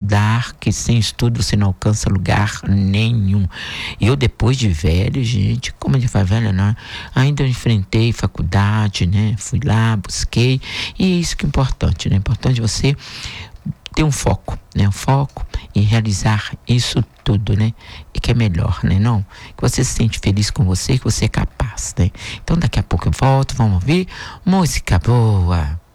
estudar, que sem estudo você não alcança lugar nenhum. E eu, depois de velho, gente, como a gente faz velho, não? Ainda eu enfrentei faculdade, né? Fui lá, busquei, e é isso que é importante, né? É importante você ter um foco, né? Um foco em realizar isso tudo, né? E que é melhor, né? Não? Que você se sente feliz com você, que você é capaz, né? Então daqui a pouco eu volto, vamos ouvir música boa.